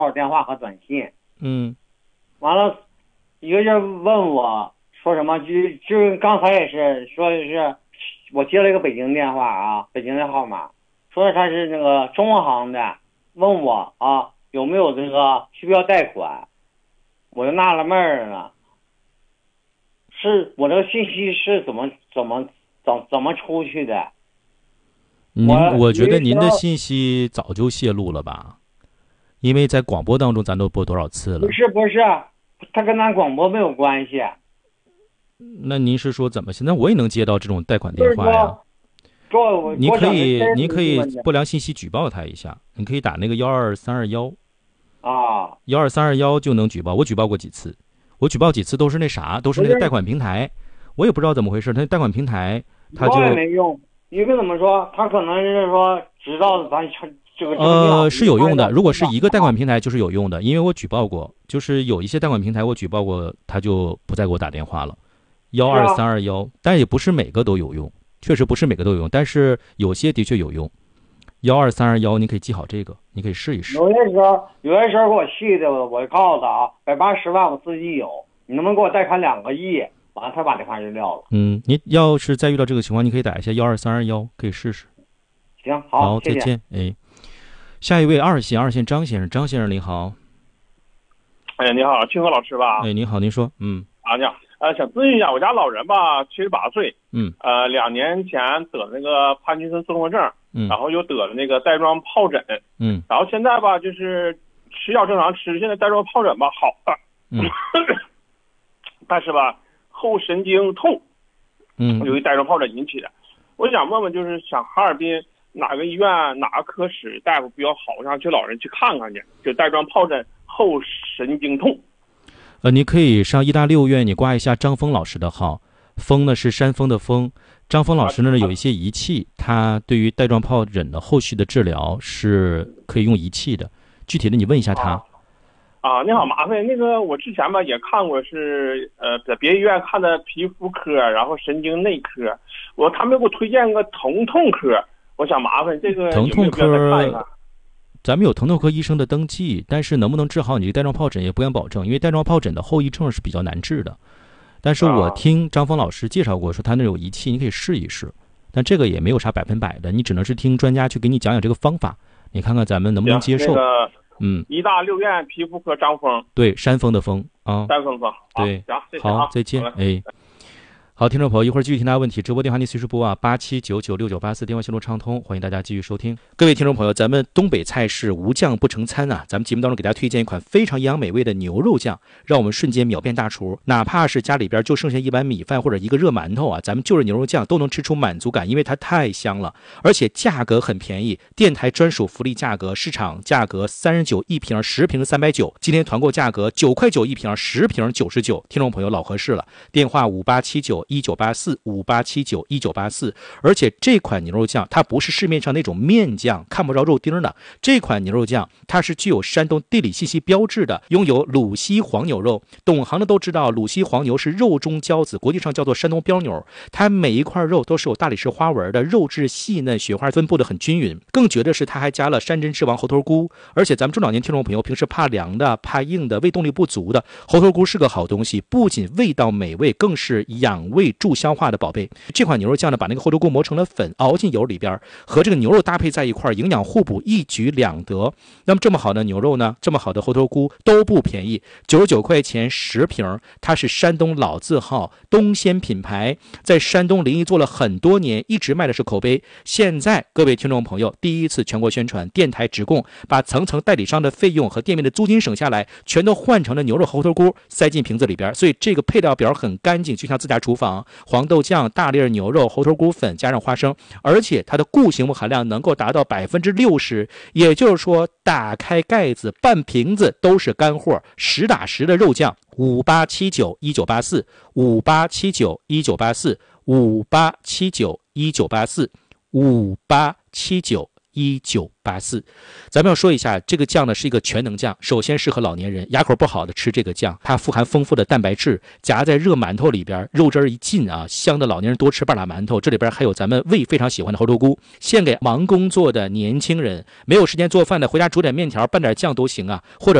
电话和短信。 完了，一个人问我说什么，就刚才也是说的是，我接了一个北京电话啊，北京的号码，说的他是那个中行的，问我啊有没有这个需不要贷款，我就纳了闷儿了，是我这个信息是怎么出去的？ 我觉得您的信息早就泄露了吧，因为在广播当中咱都播多少次了。 不是，他跟咱广播没有关系。 那您是说怎么？现在我也能接到这种贷款电话呀？你可以不良信息举报他一下，你可以打那个12321 啊 ，12321就能举报。我举报过几次，我举报几次都是那啥，都是那个贷款平台，我也不知道怎么回事，他贷款平台他就也没用。一个怎么说？他可能是说知道咱这个是有用的。如果是一个贷款平台就是有用的，因为我举报过，就是有一些贷款平台我举报过，他就不再给我打电话了。12321，但也不是每个都有用，确实不是每个都有用，但是有些的确有用。12321，你可以记好这个，你可以试一试。 有些时候给我气的，我告诉他啊，180万我自己有，你能不能给我贷款2个亿？完了，他把这话就撂了。 你要是再遇到这个情况，你可以打一下12321，可以试试。 行，好， 再见。下一位二线张先生，张先生您好。 你好，清河老师吧？ 您好，您说。 你好。想咨询一下，我家老人吧，78岁，2年前得那个帕金森综合症，然后又得了那个带状疱疹，然后现在吧就是吃药正常吃，现在带状疱疹吧好了，但是吧后神经痛，由于带状疱疹引起的，我想问问，就是想哈尔滨哪个医院哪个科室大夫比较好，让老人去看看去，就带状疱疹后神经痛。 你可以上医大6院，你挂一下张峰老师的号，峰呢是山峰的峰，张峰老师呢有一些仪器，他对于带状疱疹的后续的治疗是可以用仪器的，具体的你问一下他。 你好，麻烦那个我之前吧也看过是在别医院看的皮肤科，然后神经内科，他们给我推荐个疼痛科，我想麻烦这个疼痛科有没有再看一看？ 咱们有疼痛科医生的登记，但是能不能治好你这带状疱疹也不敢保证，因为带状疱疹的后遗症是比较难治的。但是我听张峰老师介绍过，说他那有仪器，你可以试一试，但这个也没有啥100%的，你只能是听专家去给你讲讲这个方法，你看看咱们能不能接受。 医大6院皮肤科张峰， 对，山峰的峰啊， 山峰峰， 对， 行，谢谢好，再见，好，听众朋友，一会儿继续听大家问题，直播电话您随时拨啊，87996984，电话线路畅通，欢迎大家继续收听。各位听众朋友，咱们东北菜是无酱不成餐啊，咱们节目当中给大家推荐一款非常营养美味的牛肉酱，让我们瞬间秒变大厨。哪怕是家里边就剩下一碗米饭或者一个热馒头啊，咱们就着牛肉酱都能吃出满足感，因为它太香了，而且价格很便宜，电台专属福利价格，市场价格39一瓶，10瓶390，今天团购价格9块9一瓶，10瓶99，听众朋友老合适了，电话58791984，58791984。而且这款牛肉酱它不是市面上那种面酱看不着肉丁的，这款牛肉酱它是具有山东地理信息标志的，拥有鲁西黄牛肉。懂行的都知道，鲁西黄牛是肉中骄子，国际上叫做山东标牛，它每一块肉都是有大理石花纹的，肉质细嫩，雪花分布的很均匀。更绝的是它还加了山珍之王猴头菇，而且咱们中老年听众朋友平时怕凉的怕硬的胃动力不足的，猴头菇是个好东西，不仅味道美味，更是养胃助消化的宝贝。这款牛肉酱呢，把那个猴头菇磨成了粉，熬进油里边，和这个牛肉搭配在一块，营养互补，一举两得。那么这么好的牛肉呢，这么好的猴头菇都不便宜，99块钱10瓶，它是山东老字号东鲜品牌，在山东临沂做了很多年，一直卖的是口碑。现在各位听众朋友第一次全国宣传，电台直供，把层层代理商的费用和店面的租金省下来，全都换成了牛肉猴头菇，塞进瓶子里边，所以这个配料表很干净，就像自家厨房。黄豆酱、大粒牛肉、猴头菇粉加上花生，而且它的固形物含量能够达到60%，也就是说打开盖子半瓶子都是干货，实打实的肉酱。58791984 58791984 58791984 58791984 1984。咱们要说一下，这个酱呢是一个全能酱，首先适合老年人，牙口不好的吃这个酱，它富含丰富的蛋白质，夹在热馒头里边，肉汁一进啊，香的老年人多吃半拉馒头。这里边还有咱们胃非常喜欢的猴头菇，献给忙工作的年轻人，没有时间做饭的，回家煮点面条拌点酱都行啊，或者